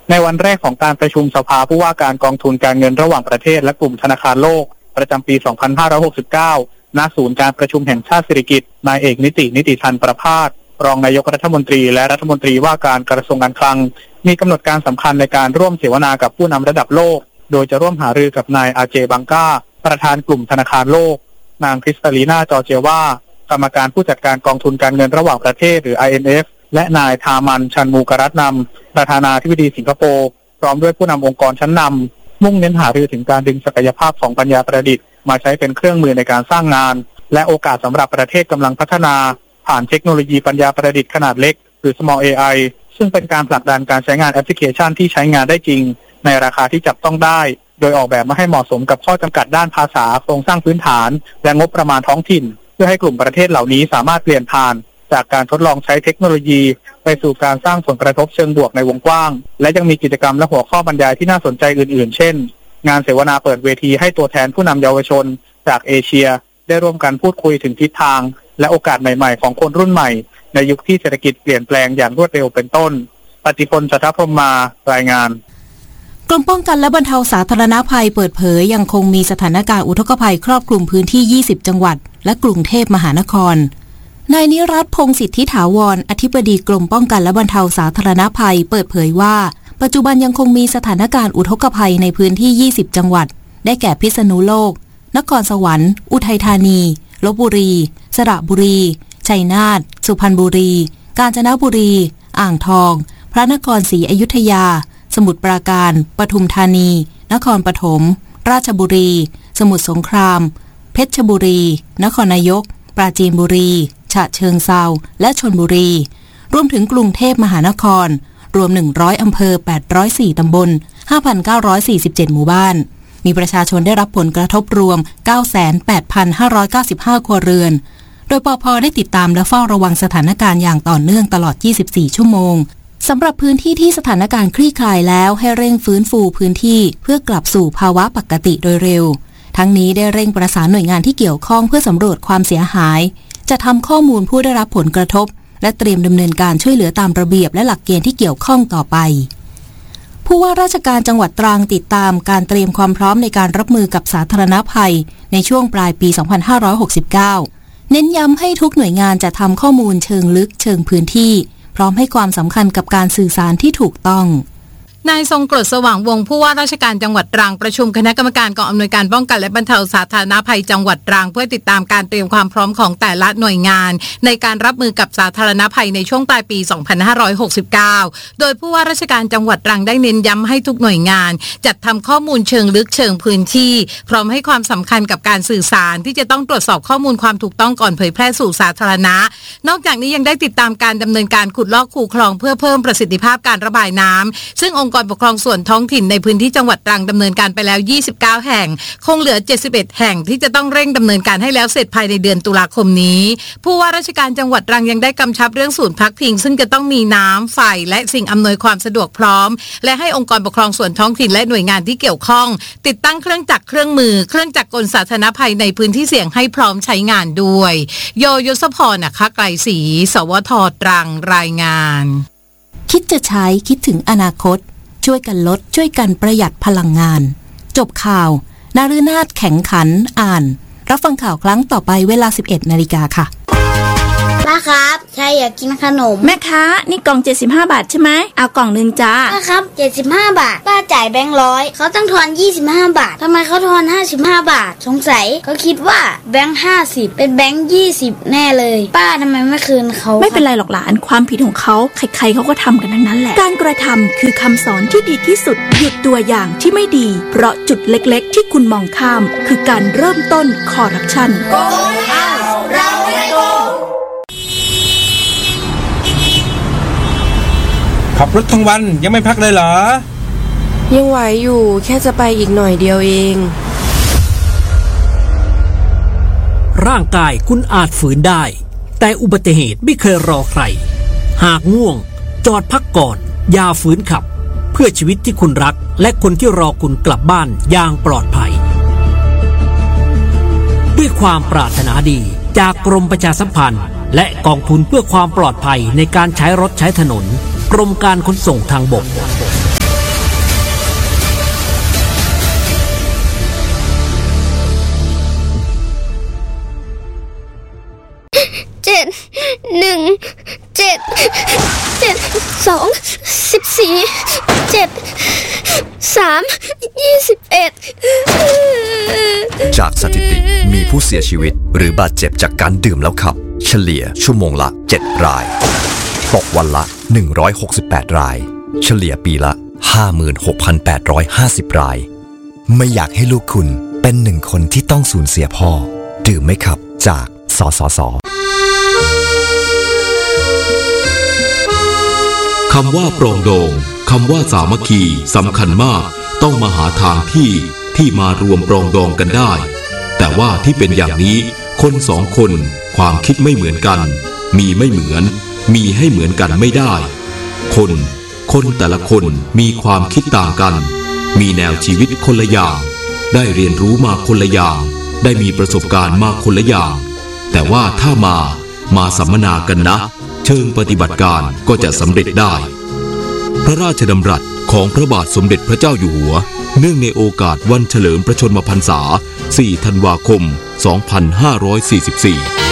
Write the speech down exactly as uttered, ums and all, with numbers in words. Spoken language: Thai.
ในวันแรกของการประชุมสภาผู้ว่าการกองทุนการเงินระหว่างประเทศและกลุ่มธนาคารโลกประจำปี สองพันห้าร้อยหกสิบเก้า ณ ศูนย์การประชุมแห่งชาติสิริกิติ์ นายเอกนิตินิติธันประภาสรองนายกรัฐมนตรีและรัฐมนตรีว่าการกระทรวงการคลังมีกำหนดการสำคัญในการร่วมเสวนากับผู้นำระดับโลกโดยจะร่วมหารือกับนายอาเจบังกาประธานกลุ่มธนาคารโลกนางคริสตาลีนาจอร์เจวากรรมการผู้จัดการกองทุนการเงินระหว่างประเทศหรือ ไอ เอ็ม เอฟ และนายทามันชันมูกรัตนำประธานาธิบดีสิงคโปร์พร้อมด้วยผู้นำองค์กรชั้นนำมุ่งเน้นหารือถึงการดึงศักยภาพของปัญญาประดิษฐ์มาใช้เป็นเครื่องมือในการสร้างงานและโอกาสสำหรับประเทศกำลังพัฒนาผ่านเทคโนโลยีปัญญาประดิษฐ์ขนาดเล็กหรือ Small เอ ไอ ซึ่งเป็นการผลักดันการใช้งานแอปพลิเคชันที่ใช้งานได้จริงในราคาที่จับต้องได้โดยออกแบบมาให้เหมาะสมกับข้อจำกัดด้านภาษาโครงสร้างพื้นฐานและงบประมาณท้องถิ่นเพื่อให้กลุ่มประเทศเหล่านี้สามารถเปลี่ยนผ่านจากการทดลองใช้เทคโนโลยีไปสู่การสร้างผลกระทบเชิงบวกในวงกว้างและยังมีกิจกรรมและหัวข้อบรรยายที่น่าสนใจอื่นๆเช่นงานเสวนาเปิดเวทีให้ตัวแทนผู้นำเยาวชนจากเอเชียได้ร่วมกันพูดคุยถึงทิศทางและโอกาสใหม่ๆของคนรุ่นใหม่ในยุคที่เศรษฐกิจเปลี่ยนแปลงอย่างรวดเร็วเป็นต้นปฏิพล จันทพรหมารายงานกรมป้องกันและบรรเทาสาธารณภัยเปิดเผยยังคงมีสถานการณ์อุทกภัยครอบคลุมพื้นที่ยี่สิบจังหวัดและกรุงเทพมหานครนายนิรัตน์พงษ์สิทธิถาวรอธิบดีกรมป้องกันและบรรเทาสาธารณภัยเปิดเผยว่าปัจจุบันยังคงมีสถานการณ์อุทกภัยในพื้นที่ยี่สิบจังหวัดได้แก่พิษณุโลกนครสวรรค์อุทัยธานีลพบุรีสระบุรีชัยนาทสุพรรณบุรีกาญจนบุรีอ่างทองพระนครศรีอยุธยาสมุทรปราการปทุมธานีนครปฐมราชบุรีสมุทรสงครามเพชรบุรีนครนายกปราจีนบุรีฉะเชิงเทราและชลบุรีรวมถึงกรุงเทพมหานครรวมหนึ่งร้อยอำเภอแปดร้อยสี่ตำบล ห้าพันเก้าร้อยสี่สิบเจ็ด หมู่บ้านมีประชาชนได้รับผลกระทบรวม เก้าแสนแปดพันห้าร้อยเก้าสิบห้า ครัวเรือนโดยปภ.ได้ติดตามและเฝ้าระวังสถานการณ์อย่างต่อเนื่องตลอดยี่สิบสี่ชั่วโมงสำหรับพื้นที่ที่สถานการณ์คลี่คลายแล้วให้เร่งฟื้นฟูพื้นที่เพื่อกลับสู่ภาวะปกติโดยเร็วทั้งนี้ได้เร่งประสานหน่วยงานที่เกี่ยวข้องเพื่อสำรวจความเสียหายจะทำข้อมูลผู้ได้รับผลกระทบและเตรียมดำเนินการช่วยเหลือตามระเบียบและหลักเกณฑ์ที่เกี่ยวข้องต่อไปผู้ว่าราชการจังหวัดตรังติดตามการเตรียมความพร้อมในการรับมือกับสาธารณภัยในช่วงปลายปี สองพันห้าร้อยหกสิบเก้า เน้นย้ำให้ทุกหน่วยงานจะทำข้อมูลเชิงลึกเชิงพื้นที่พร้อมให้ความสำคัญกับการสื่อสารที่ถูกต้องนายทรงกรดสว่างวงศ์ผู้ว่าราชการจังหวัดตรังประชุมคณะกรรมการกองอำนวยการป้องกันและบรรเทาสาธารณภัยจังหวัดตรังเพื่อติดตามการเตรียมความพร้อมของแต่ละหน่วยงานในการรับมือกับสาธารณภัยในช่วงปลายปี สองพันห้าร้อยหกสิบเก้า โดยผู้ว่าราชการจังหวัดตรังได้เน้นย้ำให้ทุกหน่วยงานจัดทำข้อมูลเชิงลึกเชิงพื้นที่พร้อมให้ความสำคัญกับการสื่อสารที่จะต้องตรวจสอบข้อมูลความถูกต้องก่อนเผยแพร่สู่สาธารณะนอกจากนี้ยังได้ติดตามการดำเนินการขุดลอกคูคลองเพื่อเพิ่มประสิทธิภาพการระบายน้ำซึ่งองค์กรปกครองส่วนท้องถิ่นในพื้นที่จังหวัดตรังดำเนินการไปแล้วยี่สิบเก้าแห่งคงเหลือเจ็ดสิบเอ็ดแห่งที่จะต้องเร่งดำเนินการให้แล้วเสร็จภายในเดือนตุลาคมนี้ผู้ว่าราชการจังหวัดตรังยังได้กำชับเรื่องศูนย์พักพิงซึ่งจะต้องมีน้ำไฟและสิ่งอำนวยความสะดวกพร้อมและให้องค์กรปกครองส่วนท้องถิ่นและหน่วยงานที่เกี่ยวข้องติดตั้งเครื่องจักรเครื่องมือเครื่องจักรกลสาธารณภัยในพื้นที่เสี่ยงให้พร้อมใช้งานด้วยโยยศพรนะคะไกรศรีสวทตรังรายงานคิดจะใช้คิดถึงอนาคตช่วยกันลดช่วยกันประหยัดพลังงานจบข่าวนาฤนาถแข็งขันอ่านรับฟังข่าวครั้งต่อไปเวลา สิบเอ็ดนาฬิกา ค่ะป้าครับชายอยากกินขนมแม่ค้านี่กล่องเจ็ดสิบห้าบาทใช่ไหมเอากล่องนึงจ้าป้าครับเจ็ดสิบห้าบาทป้าจ่ายแบงค์ร้อยเขาต้องทอนยี่สิบห้าบาททำไมเขาทอนห้าสิบห้าบาทสงสัยเขาคิดว่าแบงค์ห้าสิบเป็นแบงค์ยี่สิบแน่เลยป้าทำไมไม่คืนเขาไม่เป็นไรหรอกหลานความผิดของเขาใครๆเขาก็ทำกันทั้งนั้นแหละการกระทำคือคำสอนที่ดีที่สุดหยุดตัวอย่างที่ไม่ดีเพราะจุดเล็กๆที่คุณมองข้ามคือการเริ่มต้นคอร์รัปชันโกงเอาเราไม่โกงขับรถทั้งวันยังไม่พักเลยเหรอยังไหวอยู่แค่จะไปอีกหน่อยเดียวเองร่างกายคุณอาจฝืนได้แต่อุบัติเหตุไม่เคยรอใครหากง่วงจอดพักก่อนอย่าฝืนขับเพื่อชีวิตที่คุณรักและคนที่รอคุณกลับบ้านอย่างปลอดภัยด้วยความปรารถนาดีจากกรมประชาสัมพันธ์และกองทุนเพื่อความปลอดภัยในการใช้รถใช้ถนนกรมการขนส่งทางบกสองสิบสี่เจ็ดสามยี่สิบเอ็ดจากสถิติมีผู้เสียชีวิตหรือบาดเจ็บจากการดื่มแล้วขับเฉลี่ยชั่วโมงละเจ็ดรายตกวันละหนึ่งร้อยหกสิบแปดรายเฉลี่ยปีละ ห้าหมื่นหกพันแปดร้อยห้าสิบ รายไม่อยากให้ลูกคุณเป็นหนึ่งคนที่ต้องสูญเสียพ่อดื่มไม่ขับจากสสส. คำว่าปรองดองคำว่าสามัคคีสำคัญมากต้องมาหาทางที่ที่มารวมปรองดองกันได้แต่ว่าที่เป็นอย่างนี้คนสองคนความคิดไม่เหมือนกันมีไม่เหมือนมีให้เหมือนกันไม่ได้คนคนแต่ละคนมีความคิดต่างกันมีแนวชีวิตคนละอย่างได้เรียนรู้มาคนละอย่างได้มีประสบการณ์มาคนละอย่างแต่ว่าถ้ามามาสัมมนากันนะเชิงปฏิบัติการก็จะสำเร็จได้พระราชดำรัสของพระบาทสมเด็จพระเจ้าอยู่หัวเนื่องในโอกาสวันเฉลิมพระชนมพรรษา สี่ ธันวาคม สองพันห้าร้อยสี่สิบสี่